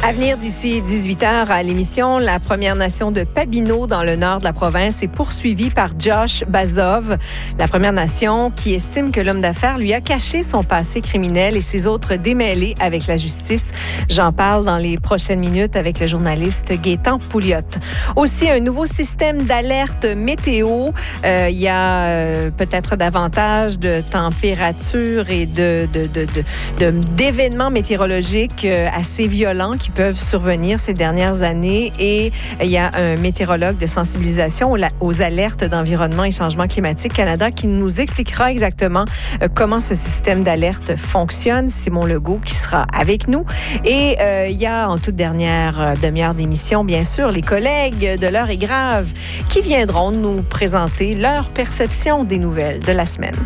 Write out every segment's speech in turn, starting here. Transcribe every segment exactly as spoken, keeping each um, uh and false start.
À venir d'ici dix-huit heures à l'émission, la Première Nation de Pabineau dans le nord de la province est poursuivie par Josh Bazov. La Première Nation qui estime que l'homme d'affaires lui a caché son passé criminel et ses autres démêlés avec la justice. J'en parle dans les prochaines minutes avec le journaliste Gaétan Pouliot. Aussi, un nouveau système d'alerte météo. Euh, il y a euh, peut-être davantage de température et de, de, de, de, de, d'événements météorologiques euh, assez violents qui peuvent survenir ces dernières années et il y a un météorologue de sensibilisation aux alertes d'environnement et changement climatique Canada qui nous expliquera exactement comment ce système d'alerte fonctionne. Simon Legault qui sera avec nous. Et euh, il y a en toute dernière demi-heure d'émission, bien sûr, les collègues de l'heure est grave qui viendront nous présenter leur perception des nouvelles de la semaine.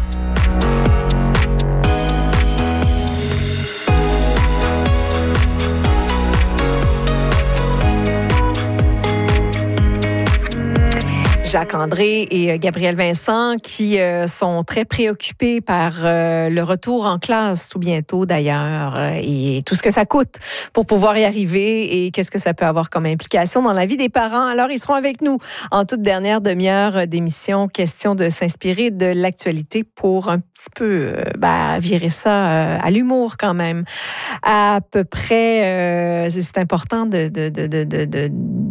Jacques-André et Gabriel Vincent qui euh, sont très préoccupés par euh, le retour en classe tout bientôt d'ailleurs euh, et tout ce que ça coûte pour pouvoir y arriver et qu'est-ce que ça peut avoir comme implication dans la vie des parents. Alors, ils seront avec nous en toute dernière demi-heure d'émission. Question de s'inspirer de l'actualité pour un petit peu euh, ben, virer ça euh, à l'humour quand même. À peu près, euh, c'est important de, de, de, de, de, de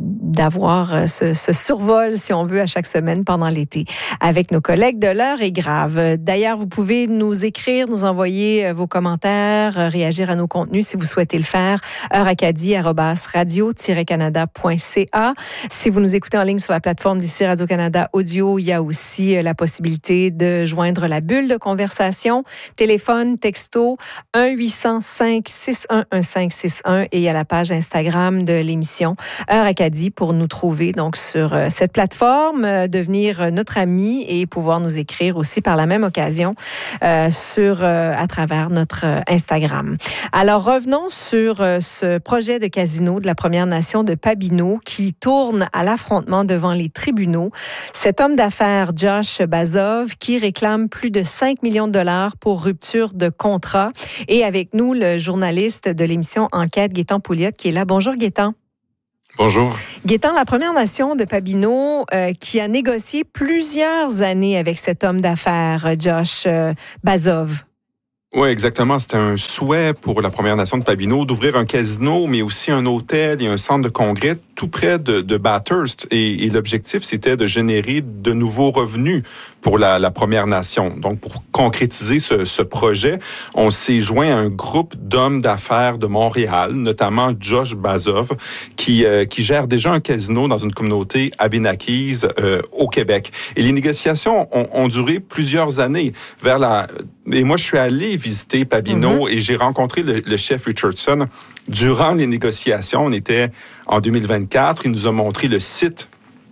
d'avoir ce, ce survol, si on veut, à chaque semaine pendant l'été avec nos collègues de l'heure est grave. D'ailleurs, vous pouvez nous écrire, nous envoyer vos commentaires, réagir à nos contenus si vous souhaitez le faire. heure acadie arobase radio tiret canada point c a. Si vous nous écoutez en ligne sur la plateforme d'ici Radio-Canada Audio, il y a aussi la possibilité de joindre la bulle de conversation. Téléphone, texto, un huit zéro cinq six un un cinq six un et il y a la page Instagram de l'émission Heure Acadie pour nous trouver donc sur euh, cette plateforme, euh, devenir notre ami et pouvoir nous écrire aussi par la même occasion euh, sur euh, à travers notre euh, Instagram. Alors revenons sur euh, ce projet de casino de la Première Nation de Pabineau qui tourne à l'affrontement devant les tribunaux. Cet homme d'affaires Josh Bazov qui réclame plus de cinq millions de dollars pour rupture de contrat et avec nous le journaliste de l'émission Enquête Gaétan Pouliot qui est là. Bonjour Gaétan. Bonjour. Gaétan, la Première Nation de Pabineau euh, qui a négocié plusieurs années avec cet homme d'affaires, Josh euh, Bazov. Oui, exactement. C'était un souhait pour la Première Nation de Pabineau d'ouvrir un casino, mais aussi un hôtel et un centre de congrès tout près de, de Bathurst. Et, et l'objectif, c'était de générer de nouveaux revenus pour la, la Première Nation. Donc, pour concrétiser ce, ce projet, on s'est joint à un groupe d'hommes d'affaires de Montréal, notamment Josh Bazov, qui, euh, qui gère déjà un casino dans une communauté abénaquise euh, au Québec. Et les négociations ont, ont duré plusieurs années. Vers la... Et moi, je suis allé visiter Pabineau mm-hmm. et j'ai rencontré le, le chef Richardson durant les négociations. On était en deux mille vingt-quatre. Il nous a montré le site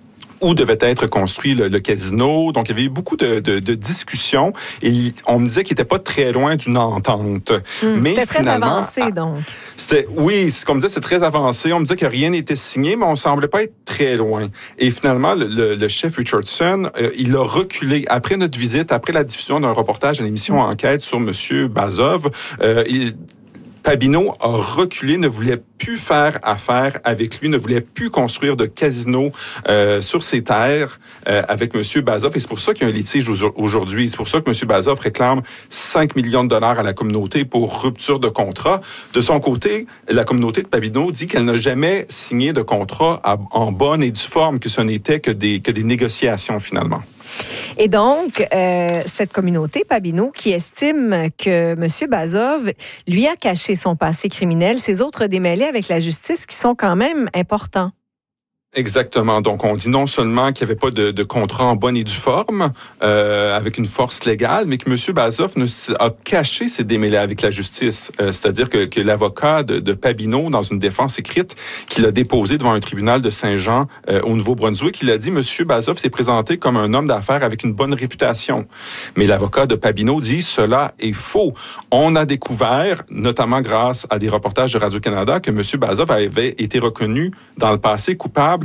où devait être construit le, le casino. Donc, il y avait eu beaucoup de, de, de discussions et on me disait qu'il n'était pas très loin d'une entente. Mmh, mais c'était très avancé, donc. C'était, oui, c'est comme me disait, c'est très avancé. On me disait que rien n'était signé, mais on ne semblait pas être très loin. Et finalement, le, le, le chef Richardson, euh, il a reculé. Après notre visite, après la diffusion d'un reportage à l'émission mmh. Enquête sur M. Bazov, euh, il... Pabineau a reculé, ne voulait plus faire affaire avec lui, ne voulait plus construire de casino euh, sur ses terres euh, avec M. Bazov. Et c'est pour ça qu'il y a un litige aujourd'hui. C'est pour ça que M. Bazov réclame cinq millions de dollars à la communauté pour rupture de contrat. De son côté, la communauté de Pabineau dit qu'elle n'a jamais signé de contrat à, en bonne et due forme, que ce n'était que des, que des négociations finalement. Et donc, euh, cette communauté, Pabineau, qui estime que M. Bazov lui a caché son passé criminel, ses autres démêlés avec la justice qui sont quand même importants. Exactement. Donc, on dit non seulement qu'il n'y avait pas de, de contrat en bonne et due forme, euh, avec une force légale, mais que M. Bazov ne, a caché ses démêlés avec la justice. Euh, c'est-à-dire que, que l'avocat de, de Pabineau, dans une défense écrite qu'il a déposée devant un tribunal de Saint-Jean euh, au Nouveau-Brunswick, il a dit « M. Bazov s'est présenté comme un homme d'affaires avec une bonne réputation ». Mais l'avocat de Pabineau dit « Cela est faux ». On a découvert, notamment grâce à des reportages de Radio-Canada, que M. Bazov avait été reconnu dans le passé coupable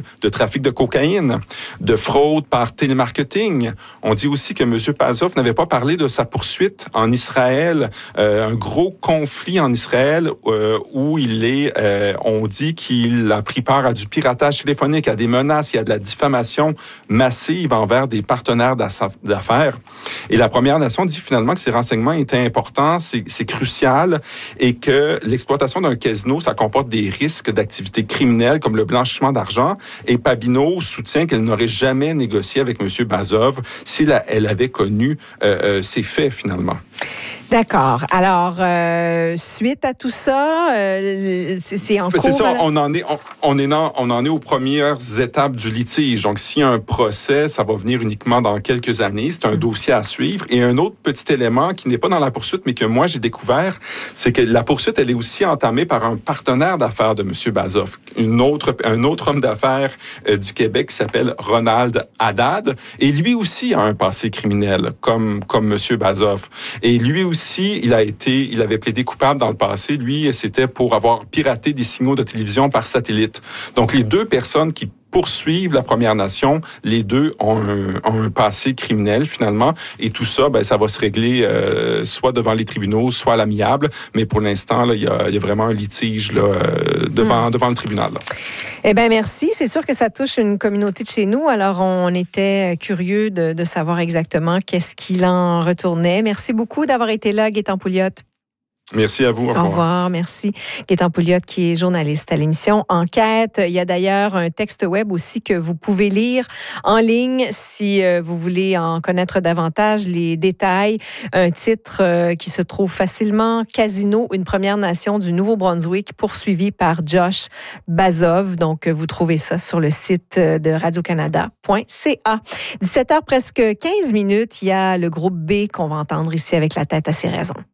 de trafic de cocaïne, de fraude par télémarketing. On dit aussi que M. Bazov n'avait pas parlé de sa poursuite en Israël, euh, un gros conflit en Israël euh, où il est, euh, on dit qu'il a pris part à du piratage téléphonique, à des menaces, il y a de la diffamation massive envers des partenaires d'affaires. Et la Première Nation dit finalement que ces renseignements étaient importants, c'est, c'est crucial, et que l'exploitation d'un casino, ça comporte des risques d'activités criminelles comme le blanchiment d'argent. Et Pabineau soutient qu'elle n'aurait jamais négocié avec M. Bazov si la, elle avait connu euh, euh, ces faits finalement. D'accord. Alors, euh, suite à tout ça, euh, c'est, c'est en cours. C'est ça, on en est, on, on est dans, on en est aux premières étapes du litige. Donc, s'il y a un procès, ça va venir uniquement dans quelques années. C'est un mmh. dossier à suivre. Et un autre petit élément qui n'est pas dans la poursuite, mais que moi j'ai découvert, c'est que la poursuite, elle est aussi entamée par un partenaire d'affaires de M. Bazov, une autre, un autre homme d'affaires euh, du Québec qui s'appelle Ronald Haddad. Et lui aussi a un passé criminel, comme comme M. Bazov. Et lui aussi Aussi, il a été, il avait plaidé coupable dans le passé. Lui, c'était pour avoir piraté des signaux de télévision par satellite. Donc, les deux personnes qui poursuivent la Première Nation, les deux ont un, ont un passé criminel finalement, et tout ça, ben, ça va se régler euh, soit devant les tribunaux, soit à l'amiable, mais pour l'instant, là, il y a, il y a vraiment un litige là, euh, devant, mmh. devant le tribunal. Là. Eh bien, merci. C'est sûr que ça touche une communauté de chez nous, alors on était curieux de, de savoir exactement qu'est-ce qu'il en retournait. Merci beaucoup d'avoir été là, Gaétan Pouliot. Merci à vous. Au revoir. Au revoir, merci. Gaétan Pouliot, qui est journaliste à l'émission Enquête. Il y a d'ailleurs un texte web aussi que vous pouvez lire en ligne si vous voulez en connaître davantage les détails. Un titre qui se trouve facilement, Casino, une Première Nation du Nouveau-Brunswick poursuivie par Josh Bazov. Donc, vous trouvez ça sur le site de radio canada point c a. dix-sept heures presque quinze minutes, il y a le groupe B qu'on va entendre ici avec La tête à ses raisons.